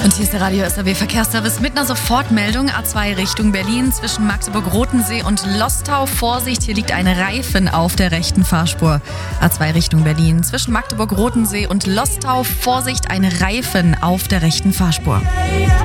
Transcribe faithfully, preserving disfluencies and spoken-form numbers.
Und hier ist der Radio S R W Verkehrsservice mit einer Sofortmeldung. A zwei Richtung Berlin zwischen Magdeburg-Rotensee und Lostau. Vorsicht, hier liegt ein Reifen auf der rechten Fahrspur. A zwei Richtung Berlin zwischen Magdeburg-Rotensee und Lostau. Vorsicht, ein Reifen auf der rechten Fahrspur.